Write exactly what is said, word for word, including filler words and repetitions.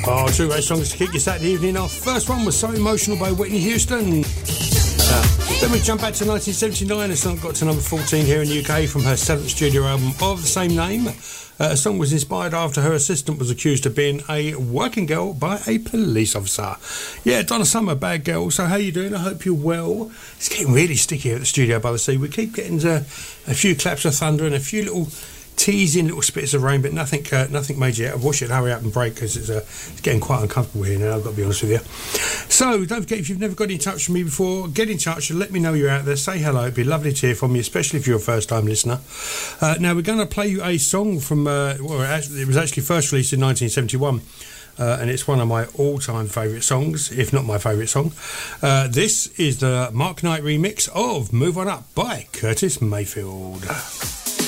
Oh, two great songs to kick your Saturday evening off. First one was So Emotional by Whitney Houston. Uh, then we jump back to nineteen seventy-nine. A song got to number fourteen here in the U K from her seventh studio album of the same name. Uh, a song was inspired after her assistant was accused of being a working girl by a police officer. Yeah, Donna Summer, Bad Girl. So how you doing? I hope you're well. It's getting really sticky here at the studio by the sea. We keep getting to a few claps of thunder and a few little teasing little spits of rain, but nothing uh, nothing major yet. I wish it'd hurry up and break because it's, uh, it's getting quite uncomfortable here now, I've got to be honest with you. So don't forget, if you've never got in touch with me before, get in touch and let me know you're out there. Say hello, it'd be lovely to hear from you, especially if you're a first time listener. Uh, now we're going to play you a song from uh, well, it was actually first released in nineteen seventy-one. Uh, and it's one of my all-time favourite songs, if not my favourite song. Uh, this is the Mark Knight remix of Move On Up by Curtis Mayfield.